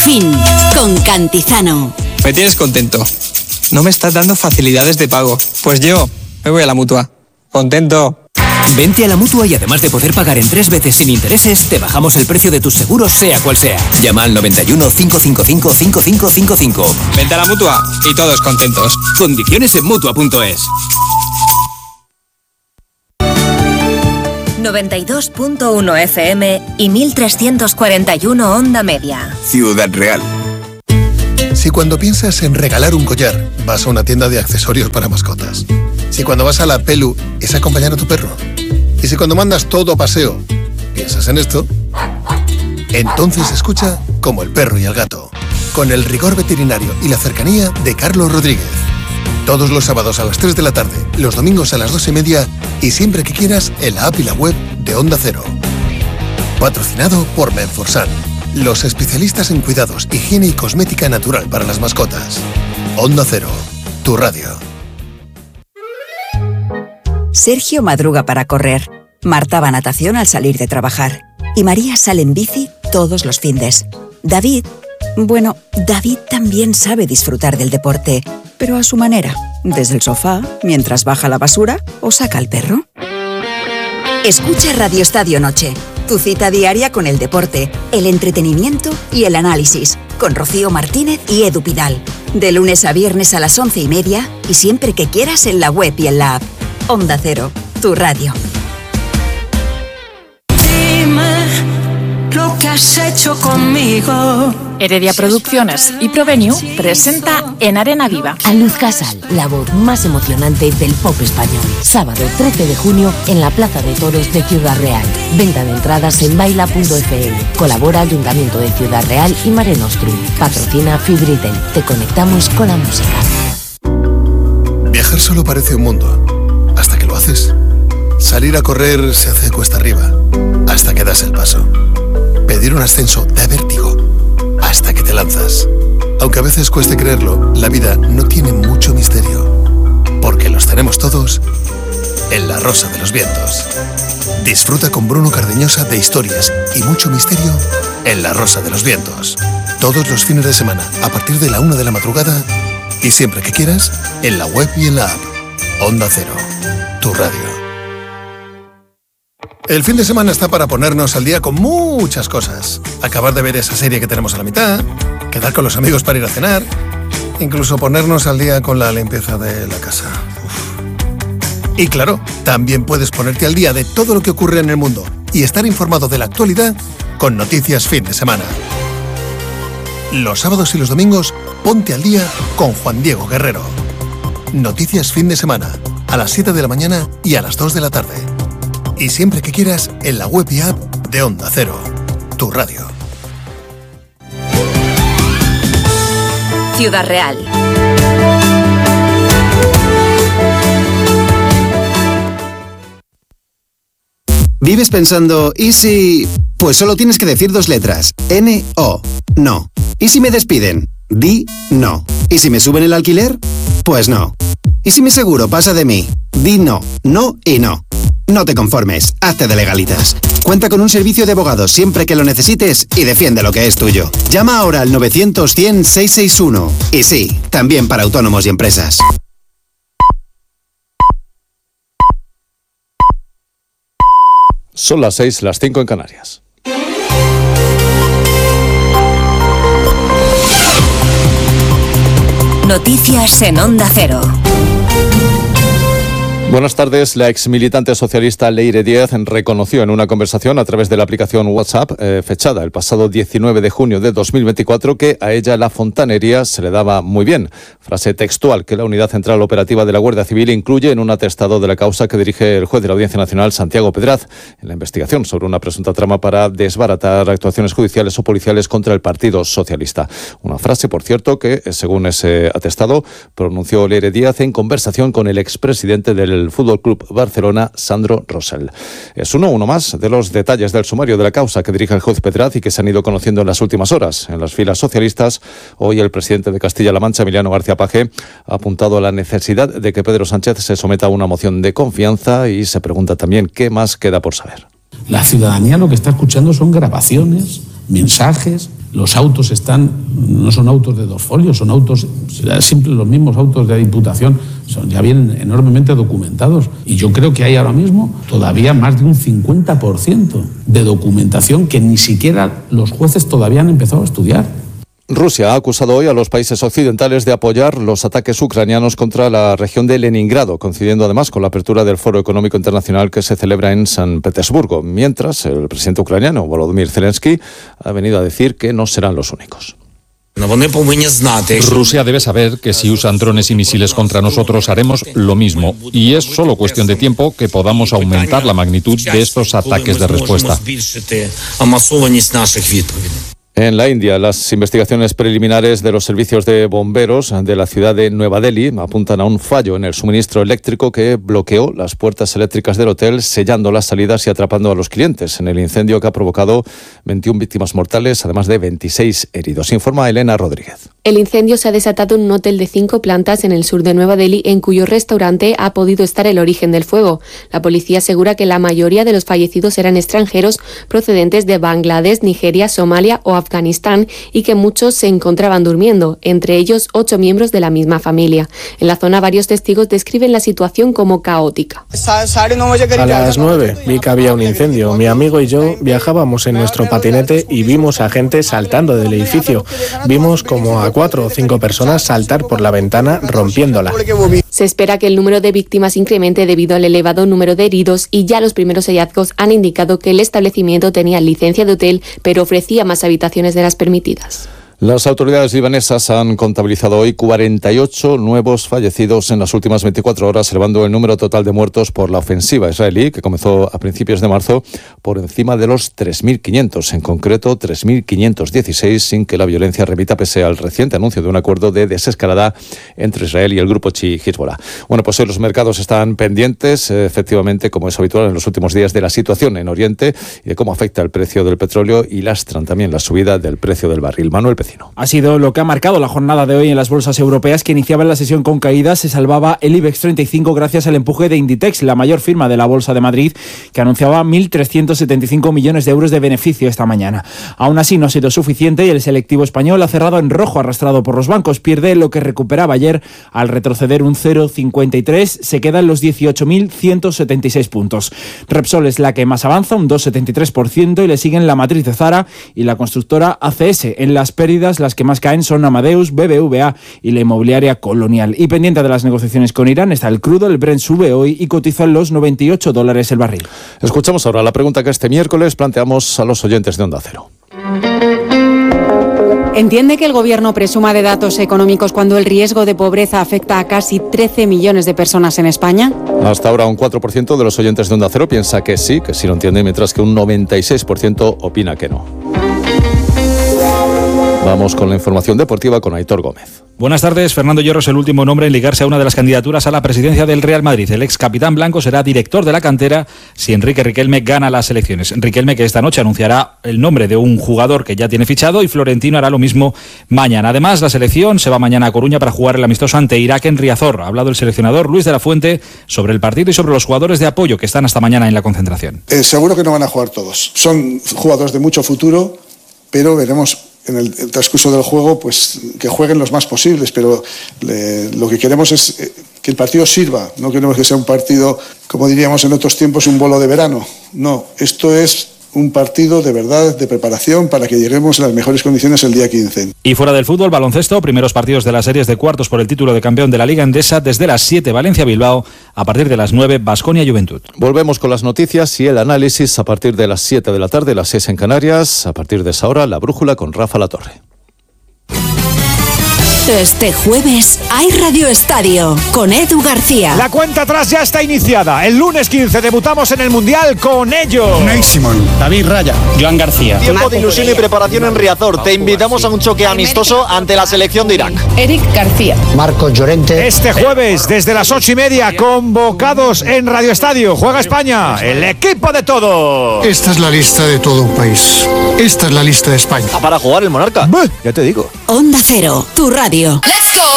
Fin, con Cantizano. Me tienes contento. No me estás dando facilidades de pago. Pues yo me voy a la Mutua. Contento. Vente a la Mutua y además de poder pagar en 3 veces sin intereses, te bajamos el precio de tus seguros sea cual sea. Llama al 91 555 5555. Vente a la Mutua y todos contentos. Condiciones en Mutua.es. 92.1 FM y 1341 onda media. Ciudad Real. Si cuando piensas en regalar un collar, vas a una tienda de accesorios para mascotas. Si cuando vas a la Pelu es acompañar a tu perro. Y si cuando mandas todo a paseo, piensas en esto, entonces escucha Como el perro y el gato, con el rigor veterinario y la cercanía de Carlos Rodríguez. Todos los sábados a las 3 de la tarde, los domingos a las 2:30 y siempre que quieras en la app y la web de Onda Cero. Patrocinado por Menforsan, los especialistas en cuidados, higiene y cosmética natural para las mascotas. Onda Cero, tu radio. Sergio madruga para correr, Marta va a natación al salir de trabajar y María sale en bici todos los findes. David también sabe disfrutar del deporte, pero a su manera, desde el sofá, mientras baja la basura o saca al perro. Escucha Radio Estadio Noche, tu cita diaria con el deporte, el entretenimiento y el análisis, con Rocío Martínez y Edu Pidal. De lunes a viernes a las 11:30 y siempre que quieras en la web y en la app. Onda Cero, tu radio. Dime lo que has hecho conmigo. Heredia Producciones y Provenio presenta En Arena Viva a Luz Casal, la voz más emocionante del pop español. Sábado 13 de junio en la Plaza de Toros de Ciudad Real. Venta de entradas en baila.fm. Colabora Ayuntamiento de Ciudad Real y Mare Nostrum. Patrocina Fibritel. Te conectamos con la música. Viajar solo parece un mundo, hasta que lo haces. Salir a correr se hace cuesta arriba, hasta que das el paso. Pedir un ascenso da vértigo, hasta que te lanzas. Aunque a veces cueste creerlo, la vida no tiene mucho misterio, porque los tenemos todos en La Rosa de los Vientos. Disfruta con Bruno Cardeñosa de historias y mucho misterio en La Rosa de los Vientos. Todos los fines de semana, a partir de la 1 de la madrugada, y siempre que quieras, en la web y en la app. Onda Cero, tu radio. El fin de semana está para ponernos al día con muchas cosas. Acabar de ver esa serie que tenemos a la mitad, quedar con los amigos para ir a cenar, incluso ponernos al día con la limpieza de la casa. Uf. Y claro, también puedes ponerte al día de todo lo que ocurre en el mundo y estar informado de la actualidad con Noticias Fin de Semana. Los sábados y los domingos, ponte al día con Juan Diego Guerrero. Noticias Fin de Semana, a las 7 de la mañana y a las 2 de la tarde. Y siempre que quieras, en la web y app de Onda Cero, tu radio. Ciudad Real. ¿Vives pensando, y si...? Pues solo tienes que decir 2 letras. N-O. No. ¿Y si me despiden? Di no. ¿Y si me suben el alquiler? Pues no. ¿Y si mi seguro pasa de mí? Di no. No y no. No te conformes, hazte de Legalitas. Cuenta con un servicio de abogados siempre que lo necesites y defiende lo que es tuyo. Llama ahora al 900-100-661. Y sí, también para autónomos y empresas. Son las 6, las 5 en Canarias. Noticias en Onda Cero. Buenas tardes. La exmilitante socialista Leire Díaz reconoció en una conversación a través de la aplicación WhatsApp, fechada el pasado 19 de junio de 2024, que a ella la fontanería se le daba muy bien. Frase textual que la Unidad Central Operativa de la Guardia Civil incluye en un atestado de la causa que dirige el juez de la Audiencia Nacional, Santiago Pedraz, en la investigación sobre una presunta trama para desbaratar actuaciones judiciales o policiales contra el Partido Socialista. Una frase, por cierto, que, según ese atestado, pronunció Leire Díaz en conversación con el expresidente del Fútbol Club Barcelona, Sandro Rosell. Es uno más de los detalles del sumario de la causa que dirige el juez Pedraz y que se han ido conociendo en las últimas horas. En las filas socialistas, hoy el presidente de Castilla-La Mancha, Emiliano García Paje, ha apuntado a la necesidad de que Pedro Sánchez se someta a una moción de confianza y se pregunta también qué más queda por saber. La ciudadanía lo que está escuchando son grabaciones, mensajes, Los autos no son autos de 2 folios, son autos simples, los mismos autos de Diputación, ya vienen enormemente documentados. Y yo creo que hay ahora mismo todavía más de un 50% de documentación que ni siquiera los jueces todavía han empezado a estudiar. Rusia ha acusado hoy a los países occidentales de apoyar los ataques ucranianos contra la región de Leningrado, coincidiendo además con la apertura del Foro Económico Internacional que se celebra en San Petersburgo, mientras el presidente ucraniano Volodymyr Zelensky ha venido a decir que no serán los únicos. Rusia debe saber que si usan drones y misiles contra nosotros haremos lo mismo, y es solo cuestión de tiempo que podamos aumentar la magnitud de estos ataques de respuesta. En la India, las investigaciones preliminares de los servicios de bomberos de la ciudad de Nueva Delhi apuntan a un fallo en el suministro eléctrico que bloqueó las puertas eléctricas del hotel, sellando las salidas y atrapando a los clientes en el incendio que ha provocado 21 víctimas mortales, además de 26 heridos. Informa Elena Rodríguez. El incendio se ha desatado en un hotel de 5 plantas en el sur de Nueva Delhi, en cuyo restaurante ha podido estar el origen del fuego. La policía asegura que la mayoría de los fallecidos eran extranjeros procedentes de Bangladesh, Nigeria, Somalia o Afganistán, y que muchos se encontraban durmiendo, entre ellos 8 miembros de la misma familia. En la zona, varios testigos describen la situación como caótica. A las 9 vi que había un incendio. Mi amigo y yo viajábamos en nuestro patinete y vimos a gente saltando del edificio. Vimos como a 4 o 5 personas saltar por la ventana rompiéndola. Se espera que el número de víctimas incremente debido al elevado número de heridos, y ya los primeros hallazgos han indicado que el establecimiento tenía licencia de hotel, pero ofrecía más habitaciones de las permitidas. Las autoridades libanesas han contabilizado hoy 48 nuevos fallecidos en las últimas 24 horas, elevando el número total de muertos por la ofensiva israelí, que comenzó a principios de marzo, por encima de los 3.500, en concreto 3.516, sin que la violencia remita pese al reciente anuncio de un acuerdo de desescalada entre Israel y el grupo chií Hezbollah. Bueno, pues hoy los mercados están pendientes, efectivamente, como es habitual en los últimos días, de la situación en Oriente y de cómo afecta el precio del petróleo, y lastran también la subida del precio del barril. Manuel Pecino. Ha sido lo que ha marcado la jornada de hoy en las bolsas europeas, que iniciaban la sesión con caídas. Se salvaba el IBEX 35 gracias al empuje de Inditex, la mayor firma de la Bolsa de Madrid, que anunciaba 1.375 millones de euros de beneficio esta mañana. Aún así no ha sido suficiente y el selectivo español ha cerrado en rojo, arrastrado por los bancos. Pierde lo que recuperaba ayer al retroceder un 0,53. Se queda en los 18.176 puntos. Repsol es la que más avanza, un 2,73%, y le siguen la matriz de Zara y la constructora ACS. En las pérdidas, las que más caen son Amadeus, BBVA y la inmobiliaria Colonial. Y pendiente de las negociaciones con Irán está el crudo. El Brent sube hoy y cotiza en los $98 el barril. Escuchamos ahora la pregunta que este miércoles planteamos a los oyentes de Onda Cero. ¿Entiende que el gobierno presuma de datos económicos cuando el riesgo de pobreza afecta a casi 13 millones de personas en España? Hasta ahora un 4% de los oyentes de Onda Cero piensa que sí lo entiende, mientras que un 96% opina que no. Vamos con la información deportiva con Aitor Gómez. Buenas tardes. Fernando Hierro es el último nombre en ligarse a una de las candidaturas a la presidencia del Real Madrid. El ex capitán blanco será director de la cantera si Enrique Riquelme gana las elecciones. Riquelme, que esta noche anunciará el nombre de un jugador que ya tiene fichado, y Florentino hará lo mismo mañana. Además, la selección se va mañana a Coruña para jugar el amistoso ante Irak en Riazor. Ha hablado el seleccionador Luis de la Fuente sobre el partido y sobre los jugadores de apoyo que están hasta mañana en la concentración. Seguro que no van a jugar todos. Son jugadores de mucho futuro, pero veremos en el transcurso del juego pues que jueguen los más posibles, pero lo que queremos es que el partido sirva. No queremos que sea un partido, como diríamos en otros tiempos, un bolo de verano. No, esto es un partido de verdad, de preparación, para que lleguemos en las mejores condiciones el día 15. Y fuera del fútbol, baloncesto, primeros partidos de las series de cuartos por el título de campeón de la Liga Endesa. Desde las 7, Valencia-Bilbao, a partir de las 9, Baskonia-Juventud. Volvemos con las noticias y el análisis a partir de las 7 de la tarde, las 6 en Canarias. A partir de esa hora, la brújula con Rafa Latorre. Este jueves hay Radio Estadio con Edu García. La cuenta atrás ya está iniciada. El lunes 15 debutamos en el Mundial con ellos. Unai Simón, David Raya, Joan García. Tiempo de ilusión y preparación en Riazor. Te invitamos a un choque amistoso ante la selección de Irak. Eric García. Marcos Llorente. Este jueves, desde las 8:30, convocados en Radio Estadio. Juega España, el equipo de todos. Esta es la lista de todo un país. Esta es la lista de España. Para jugar el Monarca. Ya te digo. Onda Cero, tu radio. Let's go.